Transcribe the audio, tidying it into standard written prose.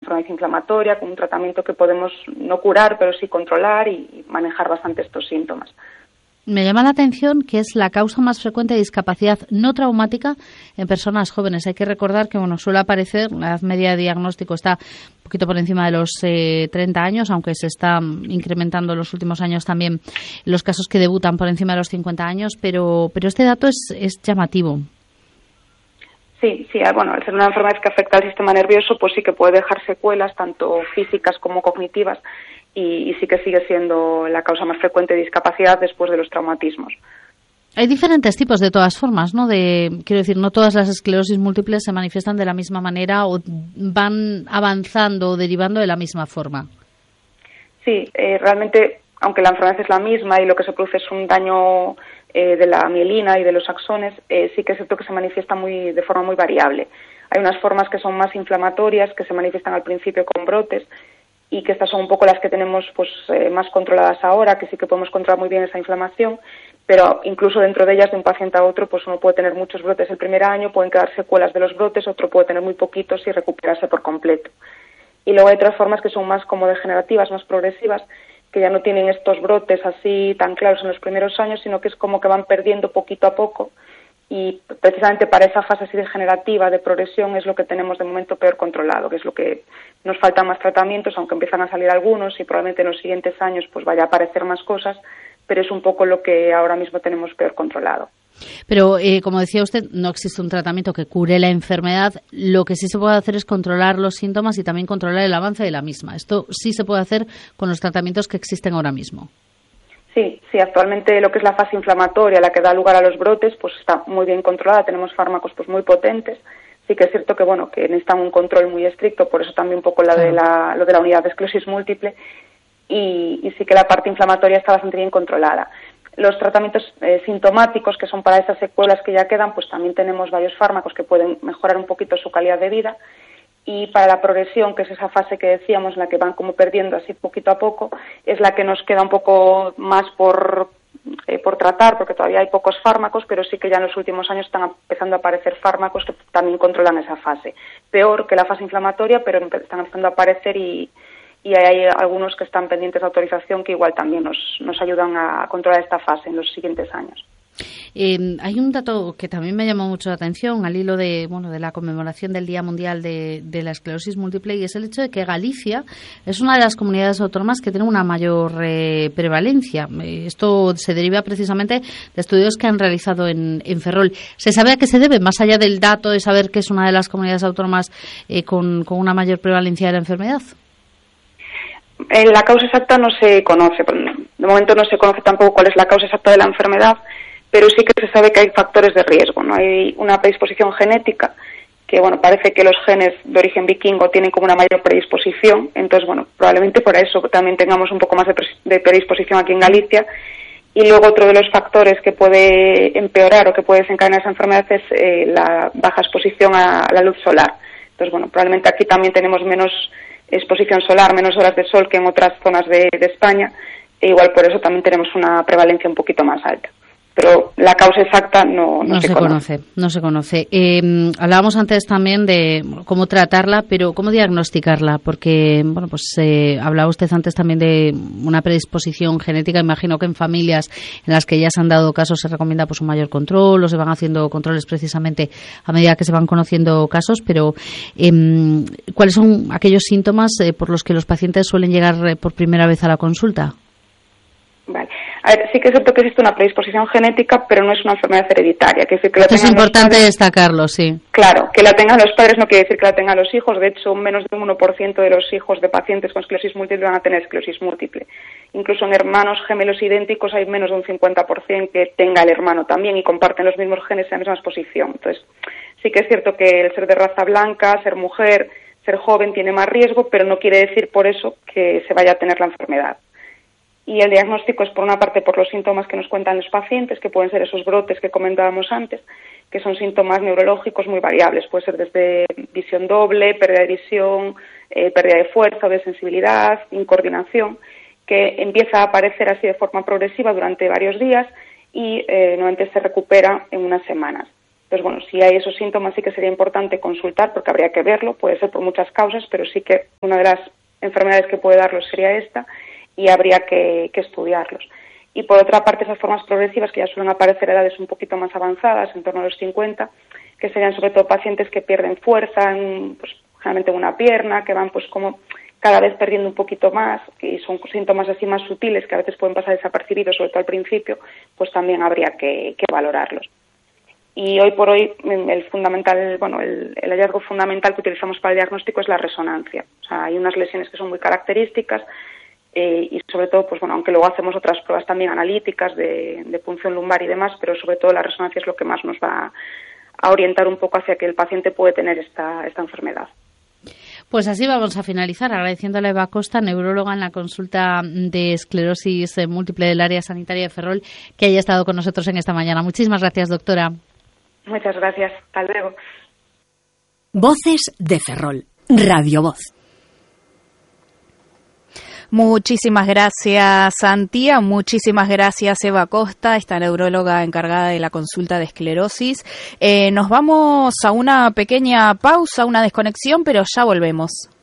enfermedad inflamatoria, con un tratamiento que podemos no curar, pero sí controlar y manejar bastante estos síntomas. Me llama la atención que es la causa más frecuente de discapacidad no traumática en personas jóvenes. Hay que recordar que suele aparecer, la edad media de diagnóstico está un poquito por encima de los 30 años, aunque se está incrementando en los últimos años también los casos que debutan por encima de los 50 años, pero este dato es llamativo. Sí, bueno, al ser una enfermedad que afecta al sistema nervioso, pues sí que puede dejar secuelas, tanto físicas como cognitivas, y sí que sigue siendo la causa más frecuente de discapacidad después de los traumatismos. Hay diferentes tipos de todas formas, ¿no? Quiero decir, no todas las esclerosis múltiples se manifiestan de la misma manera o van avanzando o derivando de la misma forma. Sí, realmente, aunque la enfermedad es la misma y lo que se produce es un daño de la mielina y de los axones, sí que es cierto que se manifiesta de forma muy variable. Hay unas formas que son más inflamatorias, que se manifiestan al principio con brotes, y que estas son un poco las que tenemos más controladas ahora, que sí que podemos controlar muy bien esa inflamación, pero incluso dentro de ellas, de un paciente a otro, pues uno puede tener muchos brotes el primer año, pueden quedar secuelas de los brotes, otro puede tener muy poquitos y recuperarse por completo. Y luego hay otras formas que son más como degenerativas, más progresivas, que ya no tienen estos brotes así tan claros en los primeros años, sino que es como que van perdiendo poquito a poco, y precisamente para esa fase así degenerativa de progresión es lo que tenemos de momento peor controlado, que es lo que nos faltan más tratamientos, aunque empiezan a salir algunos y probablemente en los siguientes años pues vaya a aparecer más cosas, pero es un poco lo que ahora mismo tenemos peor controlado. Pero, como decía usted, no existe un tratamiento que cure la enfermedad. Lo que sí se puede hacer es controlar los síntomas y también controlar el avance de la misma. Esto sí se puede hacer con los tratamientos que existen ahora mismo. Sí, actualmente lo que es la fase inflamatoria, la que da lugar a los brotes, pues está muy bien controlada, tenemos fármacos pues muy potentes. Sí que es cierto que necesitan un control muy estricto, por eso también un poco lo de la unidad de esclerosis múltiple, y sí que la parte inflamatoria está bastante bien controlada. Los tratamientos sintomáticos, que son para esas secuelas que ya quedan, pues también tenemos varios fármacos que pueden mejorar un poquito su calidad de vida. Y para la progresión, que es esa fase que decíamos, en la que van como perdiendo así poquito a poco, es la que nos queda un poco más por tratar, porque todavía hay pocos fármacos, pero sí que ya en los últimos años están empezando a aparecer fármacos que también controlan esa fase. Peor que la fase inflamatoria, pero están empezando a aparecer y hay algunos que están pendientes de autorización que igual también nos ayudan a controlar esta fase en los siguientes años. Hay un dato que también me llamó mucho la atención al hilo de la conmemoración del Día Mundial de la Esclerosis Múltiple, y es el hecho de que Galicia es una de las comunidades autónomas que tiene una mayor prevalencia. Esto se deriva precisamente de estudios que han realizado en Ferrol. ¿Se sabe a qué se debe, más allá del dato de saber que es una de las comunidades autónomas con una mayor prevalencia de la enfermedad? La causa exacta no se conoce. De momento no se conoce tampoco cuál es la causa exacta de la enfermedad, pero sí que se sabe que hay factores de riesgo, ¿no? Hay una predisposición genética que, parece que los genes de origen vikingo tienen como una mayor predisposición, entonces, probablemente por eso también tengamos un poco más de predisposición aquí en Galicia. Y luego otro de los factores que puede empeorar o que puede desencadenar esa enfermedad es la baja exposición a la luz solar. Entonces, probablemente aquí también tenemos menos exposición solar, menos horas de sol que en otras zonas de España, e igual por eso también tenemos una prevalencia un poquito más alta. Pero la causa exacta no se conoce. No se conoce. Hablábamos antes también de cómo tratarla, pero cómo diagnosticarla, porque hablaba usted antes también de una predisposición genética. Imagino que en familias en las que ya se han dado casos se recomienda un mayor control, o se van haciendo controles precisamente a medida que se van conociendo casos, pero ¿cuáles son aquellos síntomas por los que los pacientes suelen llegar por primera vez a la consulta? Vale. A ver, sí que es cierto que existe una predisposición genética, pero no es una enfermedad hereditaria. Que decir que es importante destacarlo, sí. Claro, que la tengan los padres no quiere decir que la tengan los hijos. De hecho, menos de un 1% de los hijos de pacientes con esclerosis múltiple van a tener esclerosis múltiple. Incluso en hermanos gemelos idénticos hay menos de un 50% que tenga el hermano también y comparten los mismos genes en la misma exposición. Entonces, sí que es cierto que el ser de raza blanca, ser mujer, ser joven tiene más riesgo, pero no quiere decir por eso que se vaya a tener la enfermedad. Y el diagnóstico es, por una parte, por los síntomas que nos cuentan los pacientes, que pueden ser esos brotes que comentábamos antes, que son síntomas neurológicos muy variables. Puede ser desde visión doble, pérdida de visión, pérdida de fuerza o de sensibilidad, incoordinación, que empieza a aparecer así de forma progresiva durante varios días y normalmente se recupera en unas semanas. Entonces, bueno, si hay esos síntomas sí que sería importante consultar, porque habría que verlo, puede ser por muchas causas, pero sí que una de las enfermedades que puede darlos sería esta y habría que estudiarlos. Y por otra parte, esas formas progresivas que ya suelen aparecer a edades un poquito más avanzadas, en torno a los 50, que serían sobre todo pacientes que pierden fuerza, pues generalmente en una pierna, que van pues como cada vez perdiendo un poquito más, y son síntomas así más sutiles que a veces pueden pasar desapercibidos, sobre todo al principio, pues también habría que valorarlos. Y hoy por hoy el hallazgo fundamental que utilizamos para el diagnóstico es la resonancia. O sea, hay unas lesiones que son muy características y sobre todo, pues bueno, aunque luego hacemos otras pruebas también analíticas de punción lumbar y demás, pero sobre todo la resonancia es lo que más nos va a orientar un poco hacia que el paciente puede tener esta enfermedad. Pues así vamos a finalizar, agradeciéndole a Eva Costa, neuróloga en la consulta de esclerosis múltiple del área sanitaria de Ferrol, que haya estado con nosotros en esta mañana. Muchísimas gracias, doctora. Muchas gracias. Hasta luego. Voces de Ferrol. Radio Voz. Muchísimas gracias, Antía. Muchísimas gracias, Eva Costa, esta neuróloga encargada de la consulta de esclerosis. Nos vamos a una pequeña pausa, una desconexión, pero ya volvemos.